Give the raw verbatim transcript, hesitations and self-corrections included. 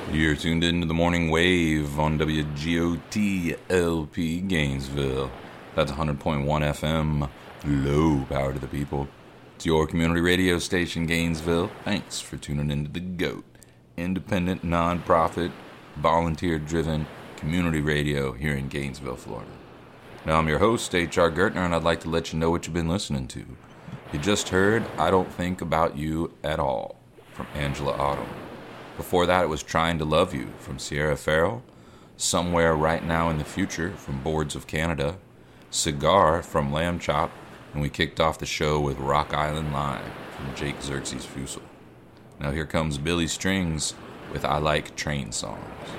You're tuned into the Morning Wave on W G O T L P Gainesville. That's one hundred point one F M. Low power to the people. It's your community radio station, Gainesville. Thanks for tuning into The GOAT. Independent, non-profit, volunteer-driven community radio here in Gainesville, Florida. Now, I'm your host, H R Gertner, and I'd like to let you know what you've been listening to. You just heard I Don't Think About You at All from Angela Autumn. Before that, it was Trying to Love You from Sierra Farrell, Somewhere Right Now in the Future from Boards of Canada, Cigar from Lamb Chop, and we kicked off the show with Rock Island Live from Jake Xerxes Fusel. Now here comes Billy Strings with I Like Train Songs.